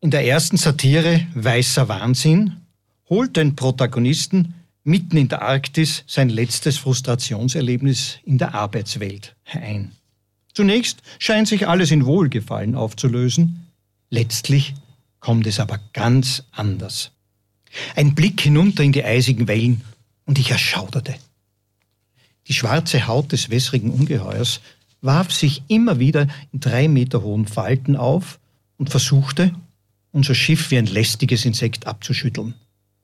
In der ersten Satire Weißer Wahnsinn holt den Protagonisten mitten in der Arktis sein letztes Frustrationserlebnis in der Arbeitswelt ein. Zunächst scheint sich alles in Wohlgefallen aufzulösen, letztlich kommt es aber ganz anders. Ein Blick hinunter in die eisigen Wellen und ich erschauderte. Die schwarze Haut des wässrigen Ungeheuers warf sich immer wieder in 3 Meter hohen Falten auf und versuchte, unser Schiff wie ein lästiges Insekt abzuschütteln.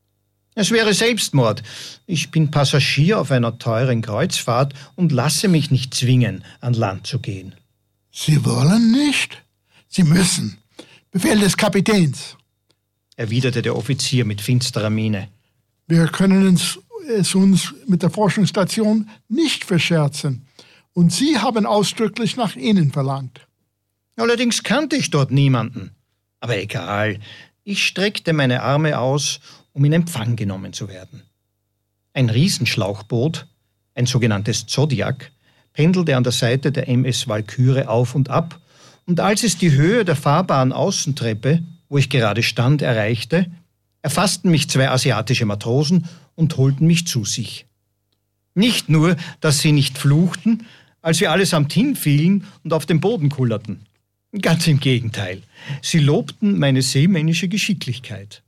Es wäre Selbstmord. Ich bin Passagier auf einer teuren Kreuzfahrt und lasse mich nicht zwingen, an Land zu gehen. Sie wollen nicht? Sie müssen. Befehl des Kapitäns, erwiderte der Offizier mit finsterer Miene. Wir können es uns mit der Forschungsstation nicht verscherzen. Und Sie haben ausdrücklich nach Ihnen verlangt. Allerdings kannte ich dort niemanden. Aber egal, ich streckte meine Arme aus, um in Empfang genommen zu werden. Ein Riesenschlauchboot, ein sogenanntes Zodiac, pendelte an der Seite der MS Walküre auf und ab, und als es die Höhe der fahrbaren Außentreppe, wo ich gerade stand, erreichte, erfassten mich 2 asiatische Matrosen und holten mich zu sich. Nicht nur, dass sie nicht fluchten, als wir allesamt hinfielen und auf den Boden kullerten. Ganz im Gegenteil, sie lobten meine seemännische Geschicklichkeit.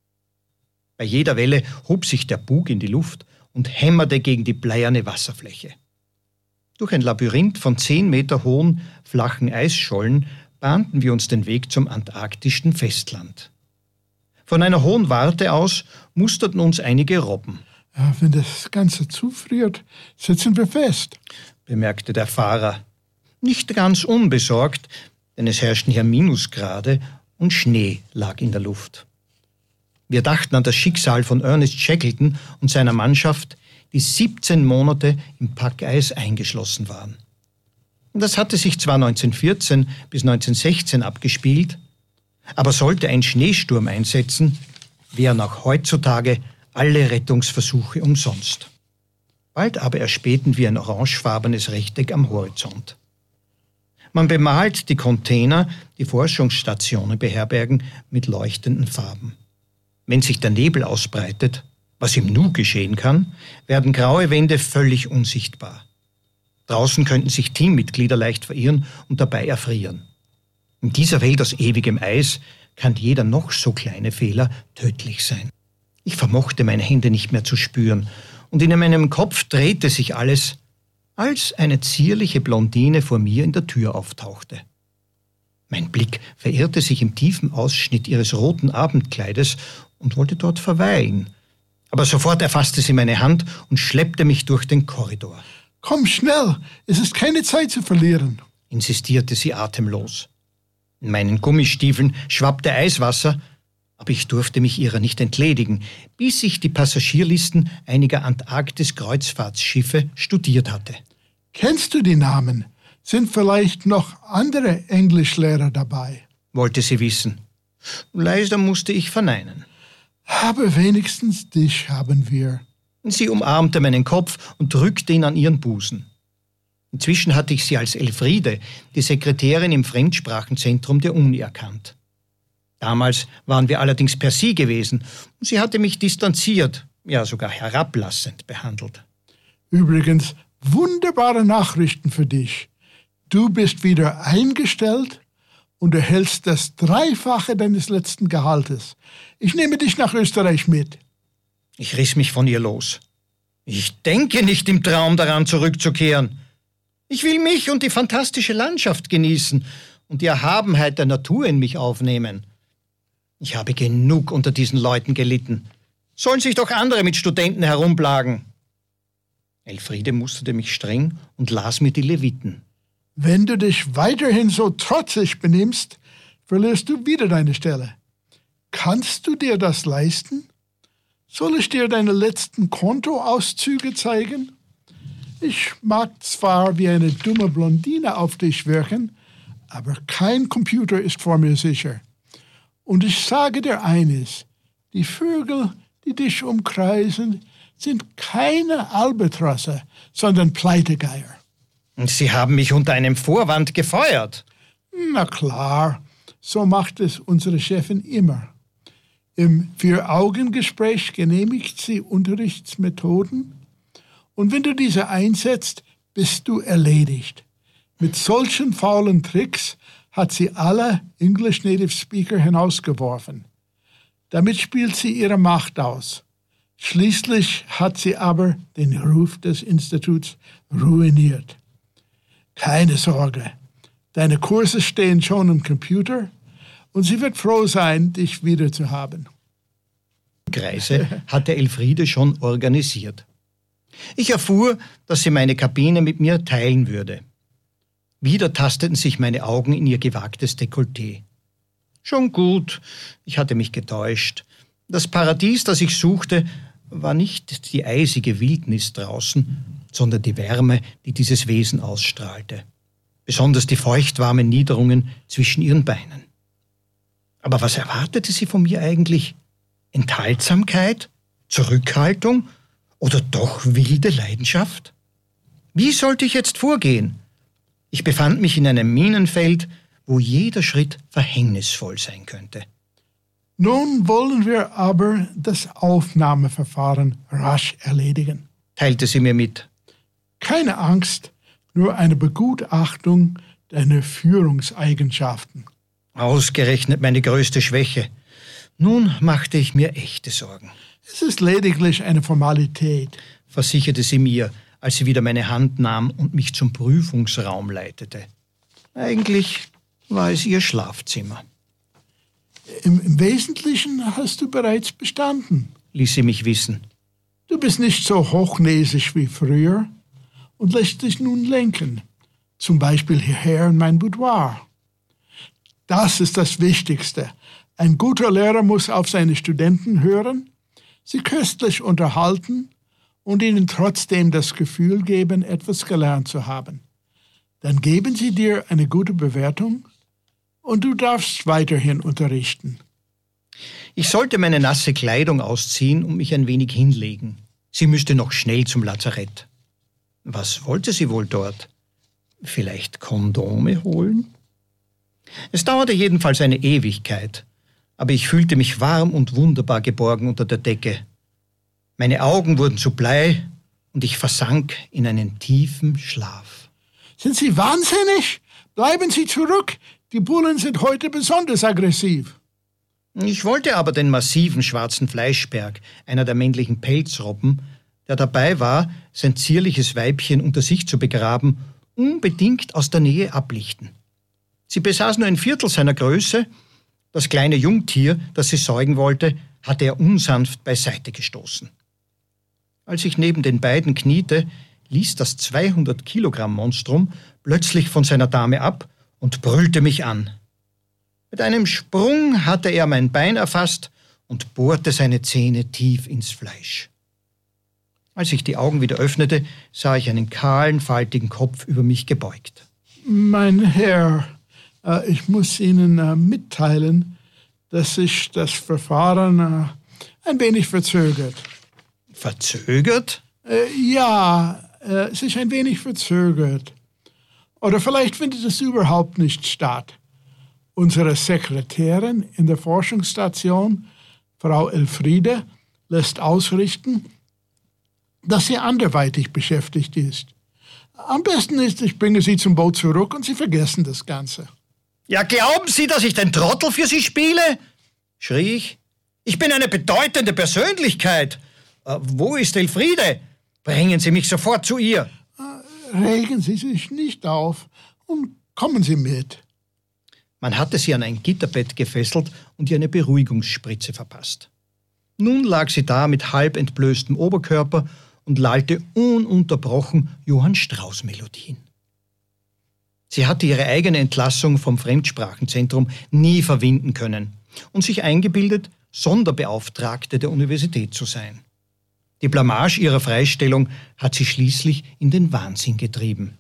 Bei jeder Welle hob sich der Bug in die Luft und hämmerte gegen die bleierne Wasserfläche. Durch ein Labyrinth von 10 Meter hohen, flachen Eisschollen bahnten wir uns den Weg zum antarktischen Festland. Von einer hohen Warte aus musterten uns einige Robben. Ja, wenn das Ganze zufriert, sitzen wir fest, bemerkte der Fahrer. Nicht ganz unbesorgt, denn es herrschten hier Minusgrade und Schnee lag in der Luft. Wir dachten an das Schicksal von Ernest Shackleton und seiner Mannschaft, die 17 Monate im Packeis eingeschlossen waren. Das hatte sich zwar 1914 bis 1916 abgespielt, aber sollte ein Schneesturm einsetzen, wären auch heutzutage alle Rettungsversuche umsonst. Bald aber erspähten wir ein orangefarbenes Rechteck am Horizont. Man bemalt die Container, die Forschungsstationen beherbergen, mit leuchtenden Farben. Wenn sich der Nebel ausbreitet, was im Nu geschehen kann, werden graue Wände völlig unsichtbar. Draußen könnten sich Teammitglieder leicht verirren und dabei erfrieren. In dieser Welt aus ewigem Eis kann jeder noch so kleine Fehler tödlich sein. Ich vermochte meine Hände nicht mehr zu spüren und in meinem Kopf drehte sich alles, als eine zierliche Blondine vor mir in der Tür auftauchte. Mein Blick verirrte sich im tiefen Ausschnitt ihres roten Abendkleides und wollte dort verweilen. Aber sofort erfasste sie meine Hand und schleppte mich durch den Korridor. Komm schnell, es ist keine Zeit zu verlieren, insistierte sie atemlos. In meinen Gummistiefeln schwappte Eiswasser, aber ich durfte mich ihrer nicht entledigen, bis ich die Passagierlisten einiger Antarktis-Kreuzfahrtschiffe studiert hatte. Kennst du die Namen? Sind vielleicht noch andere Englischlehrer dabei? Wollte sie wissen. Leider musste ich verneinen. Aber wenigstens dich haben wir. Sie umarmte meinen Kopf und drückte ihn an ihren Busen. Inzwischen hatte ich sie als Elfriede, die Sekretärin im Fremdsprachenzentrum der Uni, erkannt. Damals waren wir allerdings per Sie gewesen und sie hatte mich distanziert, ja sogar herablassend behandelt. Übrigens, wunderbare Nachrichten für dich. Du bist wieder eingestellt und erhältst das 3-fache deines letzten Gehaltes. Ich nehme dich nach Österreich mit. Ich riss mich von ihr los. Ich denke nicht im Traum daran zurückzukehren. Ich will mich und die fantastische Landschaft genießen und die Erhabenheit der Natur in mich aufnehmen. Ich habe genug unter diesen Leuten gelitten. Sollen sich doch andere mit Studenten herumplagen. Elfriede musterte mich streng und las mir die Leviten. Wenn du dich weiterhin so trotzig benimmst, verlierst du wieder deine Stelle. Kannst du dir das leisten? Soll ich dir deine letzten Kontoauszüge zeigen? Ich mag zwar wie eine dumme Blondine auf dich wirken, aber kein Computer ist vor mir sicher. Und ich sage dir eines, die Vögel, die dich umkreisen, sind keine Albatrosse, sondern Pleitegeier. Sie haben mich unter einem Vorwand gefeuert. Na klar, So macht es unsere Chefin immer. Im Vier-Augen-Gespräch genehmigt sie Unterrichtsmethoden und wenn du diese einsetzt, bist du erledigt. Mit solchen faulen Tricks hat sie alle English Native Speaker hinausgeworfen. Damit spielt sie ihre Macht aus. Schließlich hat sie aber den Ruf des Instituts ruiniert. Keine Sorge, deine Kurse stehen schon im Computer und sie wird froh sein, dich wiederzuhaben. Kreise hatte Elfriede schon organisiert. Ich erfuhr, dass sie meine Kabine mit mir teilen würde. Wieder tasteten sich meine Augen in ihr gewagtes Dekolleté. Schon gut, ich hatte mich getäuscht. Das Paradies, das ich suchte, war nicht die eisige Wildnis draußen, sondern die Wärme, die dieses Wesen ausstrahlte. Besonders die feuchtwarmen Niederungen zwischen ihren Beinen. Aber was erwartete sie von mir eigentlich? Enthaltsamkeit? Zurückhaltung? Oder doch wilde Leidenschaft? Wie sollte ich jetzt vorgehen? Ich befand mich in einem Minenfeld, wo jeder Schritt verhängnisvoll sein könnte. Nun wollen wir aber das Aufnahmeverfahren rasch erledigen, teilte sie mir mit. Keine Angst, nur eine Begutachtung deiner Führungseigenschaften. Ausgerechnet meine größte Schwäche. Nun machte ich mir echte Sorgen. Es ist lediglich eine Formalität, versicherte sie mir, als sie wieder meine Hand nahm und mich zum Prüfungsraum leitete. Eigentlich war es ihr Schlafzimmer. Im Wesentlichen hast du bereits bestanden, ließ sie mich wissen. Du bist nicht so hochnäsig wie früher und lässt dich nun lenken, zum Beispiel hierher in mein Boudoir. Das ist das Wichtigste. Ein guter Lehrer muss auf seine Studenten hören, sie köstlich unterhalten und ihnen trotzdem das Gefühl geben, etwas gelernt zu haben. Dann geben sie dir eine gute Bewertung und du darfst weiterhin unterrichten. Ich sollte meine nasse Kleidung ausziehen und mich ein wenig hinlegen. Sie müsste noch schnell zum Lazarett. Was wollte sie wohl dort? Vielleicht Kondome holen? Es dauerte jedenfalls eine Ewigkeit, aber ich fühlte mich warm und wunderbar geborgen unter der Decke. Meine Augen wurden zu Blei und ich versank in einen tiefen Schlaf. Sind Sie wahnsinnig? Bleiben Sie zurück! Die Bullen sind heute besonders aggressiv. Ich wollte aber den massiven schwarzen Fleischberg, einer der männlichen Pelzrobben, der dabei war, sein zierliches Weibchen unter sich zu begraben, unbedingt aus der Nähe ablichten. Sie besaß nur ein Viertel seiner Größe. Das kleine Jungtier, das sie säugen wollte, hatte er unsanft beiseite gestoßen. Als ich neben den beiden kniete, ließ das 200-Kilogramm-Monstrum plötzlich von seiner Dame ab und brüllte mich an. Mit einem Sprung hatte er mein Bein erfasst und bohrte seine Zähne tief ins Fleisch. Als ich die Augen wieder öffnete, sah ich einen kahlen, faltigen Kopf über mich gebeugt. Mein Herr, ich muss Ihnen mitteilen, dass sich das Verfahren ein wenig verzögert. Verzögert? Ja, sich ein wenig verzögert. Oder vielleicht findet es überhaupt nicht statt. Unsere Sekretärin in der Forschungsstation, Frau Elfriede, lässt ausrichten, dass sie anderweitig beschäftigt ist. Am besten ist, ich bringe Sie zum Boot zurück und Sie vergessen das Ganze. Ja, glauben Sie, dass ich den Trottel für Sie spiele? Schrie ich. Ich bin eine bedeutende Persönlichkeit. Wo ist Elfriede? Bringen Sie mich sofort zu ihr. Regen Sie sich nicht auf und kommen Sie mit. Man hatte sie an ein Gitterbett gefesselt und ihr eine Beruhigungsspritze verpasst. Nun lag sie da mit halb entblößtem Oberkörper und lallte ununterbrochen Johann Strauß-Melodien. Sie hatte ihre eigene Entlassung vom Fremdsprachenzentrum nie verwinden können und sich eingebildet, Sonderbeauftragte der Universität zu sein. Die Blamage ihrer Freistellung hat sie schließlich in den Wahnsinn getrieben.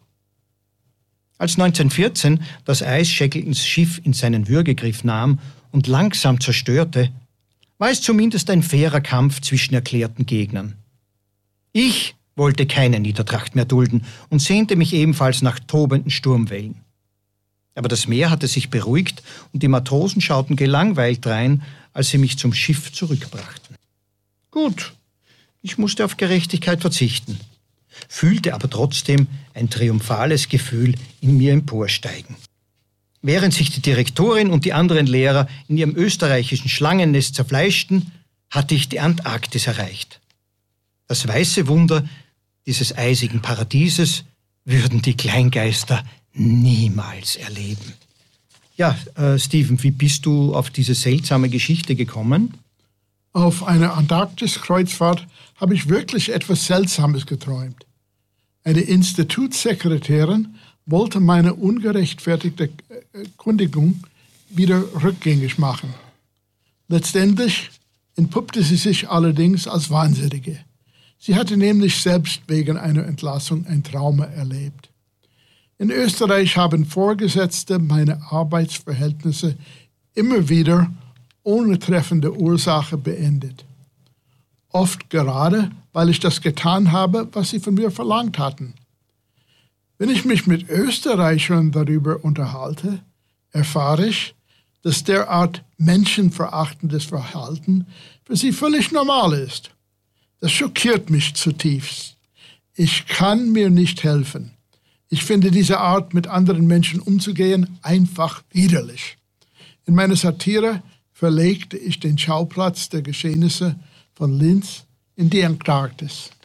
Als 1914 das Eis Shackletons Schiff in seinen Würgegriff nahm und langsam zerstörte, war es zumindest ein fairer Kampf zwischen erklärten Gegnern. Ich wollte keine Niedertracht mehr dulden und sehnte mich ebenfalls nach tobenden Sturmwellen. Aber das Meer hatte sich beruhigt und die Matrosen schauten gelangweilt drein, als sie mich zum Schiff zurückbrachten. Gut, ich musste auf Gerechtigkeit verzichten, fühlte aber trotzdem ein triumphales Gefühl in mir emporsteigen. Während sich die Direktorin und die anderen Lehrer in ihrem österreichischen Schlangennest zerfleischten, hatte ich die Antarktis erreicht. Das weiße Wunder dieses eisigen Paradieses würden die Kleingeister niemals erleben. Ja, Steven, wie bist du auf diese seltsame Geschichte gekommen? Auf einer Antarktis-Kreuzfahrt habe ich wirklich etwas Seltsames geträumt. Eine Institutssekretärin wollte meine ungerechtfertigte Kündigung wieder rückgängig machen. Letztendlich entpuppte sie sich allerdings als Wahnsinnige. Sie hatte nämlich selbst wegen einer Entlassung ein Trauma erlebt. In Österreich haben Vorgesetzte meine Arbeitsverhältnisse immer wieder ohne treffende Ursache beendet. Oft gerade, weil ich das getan habe, was sie von mir verlangt hatten. Wenn ich mich mit Österreichern darüber unterhalte, erfahre ich, dass derart menschenverachtendes Verhalten für sie völlig normal ist. Das schockiert mich zutiefst. Ich kann mir nicht helfen. Ich finde diese Art, mit anderen Menschen umzugehen, einfach widerlich. In meiner Satire verlegte ich den Schauplatz der Geschehnisse von Linz in die Antarktis.